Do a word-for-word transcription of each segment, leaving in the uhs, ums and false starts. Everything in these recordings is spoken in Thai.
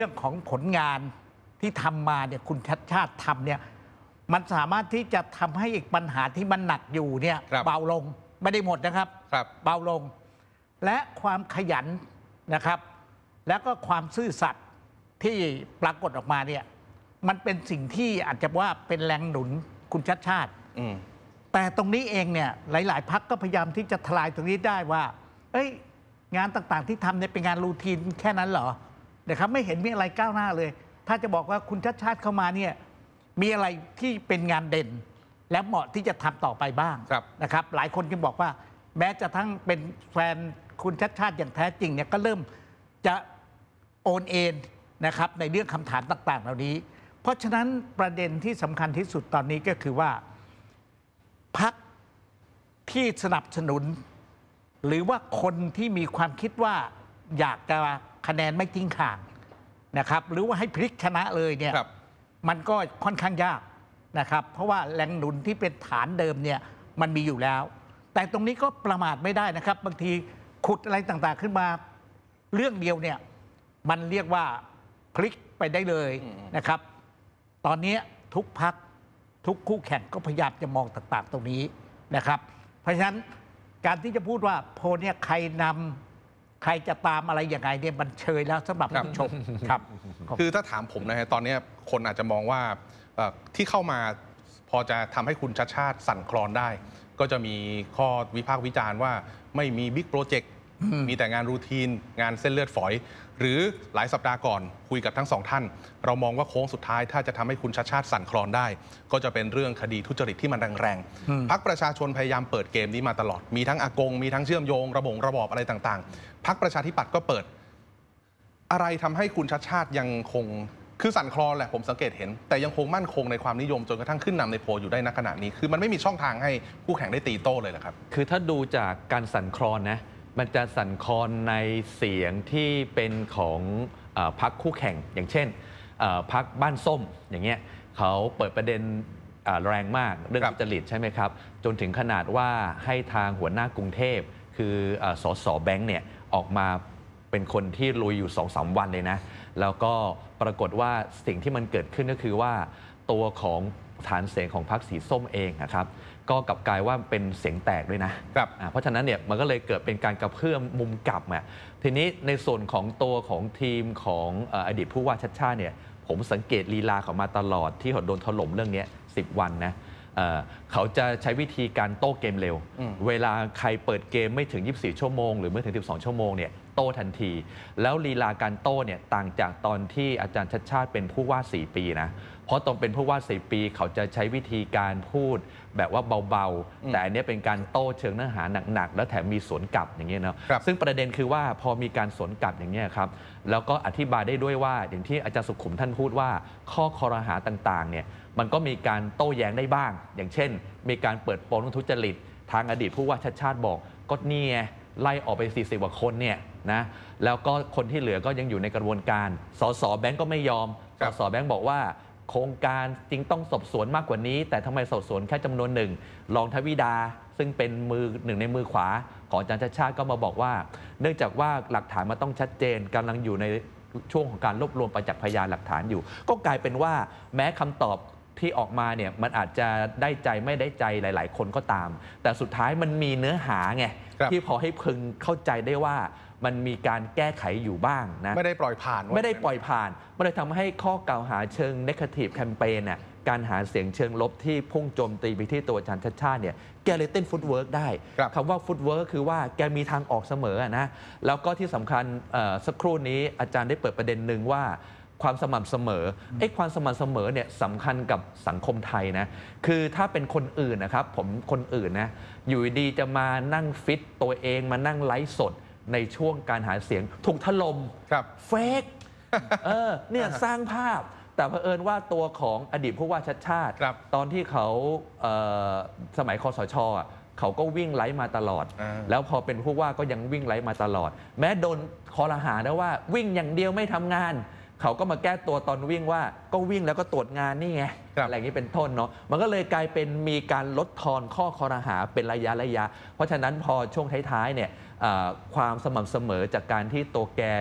เรื่องของผลงานที่ทำมาเนี่ยคุณชัดชาติทำเนี่ยมันสามารถที่จะทำให้อีกปัญหาที่มันหนักอยู่เนี่ยเบาลงไม่ได้หมดนะครับครับเบาลงและความขยันนะครับแล้วก็ความซื่อสัตย์ที่ปรากฏออกมาเนี่ยมันเป็นสิ่งที่อาจจะว่าเป็นแรงหนุนคุณชัดชาติแต่ตรงนี้เองเนี่ยหลาย ๆ พรรคก็พยายามที่จะทลายตรงนี้ได้ว่าเอ้ยงานต่างๆที่ทำเนี่ยเป็นงานรูทีนแค่นั้นเหรอนะครับไม่เห็นมีอะไรก้าวหน้าเลยถ้าจะบอกว่าคุณชัดชาติเข้ามาเนี่ยมีอะไรที่เป็นงานเด่นและเหมาะที่จะทำต่อไปบ้างนะครับหลายคนก็บอกว่าแม้จะทั้งเป็นแฟนคุณชัดชาติอย่างแท้จริงเนี่ยก็เริ่มจะโอนเอ็นนะครับในเรื่องคำถามต่างๆเหล่านี้เพราะฉะนั้นประเด็นที่สำคัญที่สุดตอนนี้ก็คือว่าพรรคที่สนับสนุนหรือว่าคนที่มีความคิดว่าอยากจะคะแนนไม่ทิ้งห่างนะครับหรือว่าให้พลิกชนะเลยเนี่ยมันก็ค่อนข้างยากนะครับเพราะว่าแรงหนุนที่เป็นฐานเดิมเนี่ยมันมีอยู่แล้วแต่ตรงนี้ก็ประมาทไม่ได้นะครับบางทีขุดอะไรต่างๆขึ้นมาเรื่องเดียวเนี่ยมันเรียกว่าพลิกไปได้เลยนะครับตอนนี้ทุกพรรคทุกคู่แข่งก็พยายามจะมองต่างๆตรงนี้นะครับเพราะฉะนั้นการที่จะพูดว่าโพลเนี่ยใครนำใครจะตามอะไรอย่างไรเนี่ยมันเชยแล้วสำหรับผู้ชมครับคือถ้าถามผมนะฮะตอนนี้คนอาจจะมองว่าที่เข้ามาพอจะทำให้คุณชัดชาติสั่นคลอนได้ก็จะมีข้อวิพากษ์วิจารณ์ว่าไม่มีบิ๊กโปรเจกต์มีแต่งานรูทีนงานเส้นเลือดฝอยหรือหลายสัปดาห์ก่อนคุยกับทั้งสองท่านเรามองว่าโค้งสุดท้ายถ้าจะทำให้คุณชัดชาติสั่นคลอนได้ก็จะเป็นเรื่องคดีทุจริตที่มันแรงๆพรรคประชาชนพยายามเปิดเกมนี้มาตลอดมีทั้งอากงมีทั้งเชื่อมโยงระบบระบอบอะไรต่างๆพรรคประชาธิปัตย์ก็เปิดอะไรทำให้คุณชัดชาติยังคงคือสั่นคลอนแหละผมสังเกตเห็นแต่ยังคงมั่นคงในความนิยมจนกระทั่งขึ้นนำในโพลอยู่ได้ณขณะนี้คือมันไม่มีช่องทางให้คู่แข่งได้ตีโต้เลยเหรอครับคือถ้าดูจากการสั่นคลอนนะมันจะสั่นคลอนในเสียงที่เป็นของพรรคคู่แข่งอย่างเช่นพรรคบ้านส้มอย่างเงี้ยเขาเปิดประเด็นแรงมากเรื่องทุจริตใช่ไหมครับจนถึงขนาดว่าให้ทางหัวหน้ากรุงเทพคือสสแบงค์เนี่ยออกมาเป็นคนที่ลุยอยู่ สองสาม วันเลยนะแล้วก็ปรากฏว่าสิ่งที่มันเกิดขึ้นก็คือว่าตัวของฐานเสียงของพรรคสีส้มเองนะครับก็กลับกลายว่าเป็นเสียงแตกด้วยนะเพราะฉะนั้นเนี่ยมันก็เลยเกิดเป็นการกระเพื่อมมุมกลับมาทีนี้ในส่วนของตัวของทีมของอดีตผู้ว่าชัดชาติเนี่ยผมสังเกตลีลาเขามาตลอดที่เขาโดนถล่มเรื่องนี้สิบวันนะเเขาจะใช้วิธีการโต้เกมเร็วเวลาใครเปิดเกมไม่ถึงยี่สิบสี่ชั่วโมงหรือไม่ถึงสิบสองชั่วโมงเนี่ยโต้ทันทีแล้วลีลาการโต้เนี่ยต่างจากตอนที่อาจารย์ชัดชาติเป็นผู้ว่าสี่ปีนะเพราะตอนเป็นผู้ว่าสี่ปีเขาจะใช้วิธีการพูดแบบว่าเบาๆแต่อันนี้เป็นการโต้เชิงเนื้อหาหนักๆแล้วแถมมีสวนกลับอย่างเงี้ยนะซึ่งประเด็นคือว่าพอมีการสวนกลับอย่างเงี้ยครับแล้วก็อธิบายได้ด้วยว่าอย่างที่อาจารย์สุขุมท่านพูดว่าข้อคอรหาต่างๆเนี่ยมันก็มีการโต้แย้งได้บ้างอย่างเช่นมีการเปิดโปงทุจริตทางอดีตผู้ว่าชัดชาติบอกก็นี่ไงไล่ออกไปสี่สิบกว่าคนเนี่ยนะแล้วก็คนที่เหลือก็ยังอยู่ในกระบวนการสสแบงก์ก็ไม่ยอมสสแบงก์บอกว่าโครงการจริงต้องสอบสวนมากกว่านี้แต่ทำไมสอบสวนแค่จำนวนหนึ่งรองทวิดาซึ่งเป็นมือหนึ่งในมือขวาของอาจารย์ชัดชาติก็มาบอกว่าเนื่องจากว่าหลักฐานมันต้องชัดเจนกำลังอยู่ในช่วงของการรวบรวมประจักษ์พยานหลักฐานอยู่ก็กลายเป็นว่าแม้คำตอบที่ออกมาเนี่ยมันอาจจะได้ใจไม่ได้ใจหลายๆคนก็ตามแต่สุดท้ายมันมีเนื้อหาไงที่พอให้พึงเข้าใจได้ว่ามันมีการแก้ไขอยู่บ้างนะไม่ได้ปล่อยผ่านไม่ได้ปล่อยผ่านมันเลยทำให้ข้อกล่าวหาเชิง negative campaign น่ะการหาเสียงเชิงลบที่พุ่งโจมตีไปที่ตัวอาจารย์ชัดชาติเนี่ยแกเลยเต้นฟุตเวิร์กได้คำว่าฟุตเวิร์กคือว่าแกมีทางออกเสมอนะแล้วก็ที่สำคัญสักครู่นี้อาจารย์ได้เปิดประเด็นหนึ่งว่าความสม่ำเสมอไอ้ความสม่ำเสมอเนี่ยสำคัญกับสังคมไทยนะคือถ้าเป็นคนอื่นนะครับผมคนอื่นนะอยู่ดีจะมานั่งฟิตตัวเองมานั่งไลฟ์สดในช่วงการหาเสียงถูกถล่มเฟกเออเนี่ยสร้างภาพแต่เผอิญว่าตัวของอดีตผู้ว่าชัดชาติตอนที่เขาสมัยคสช.เขาก็วิ่งไลฟ์มาตลอดแล้วพอเป็นผู้ว่าก็ยังวิ่งไลฟ์มาตลอดแม้โดนคอรหาได้ว่าวิ่งอย่างเดียวไม่ทำงานเขาก็มาแก้ตัวตอนวิ่งว่าก็วิ่งแล้วก็ตรวจงานนี่ไงอะไรอย่างนี้เป็นต้นเนาะมันก็เลยกลายเป็นมีการลดทอนข้อคอรหาเป็นระยะระยะเพราะฉะนั้นพอช่วงท้ายๆเนี่ยความสม่ำเสมอจากการที่ตัวแกได้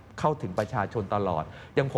เข้าถึงประชาชนตลอดอย่างผม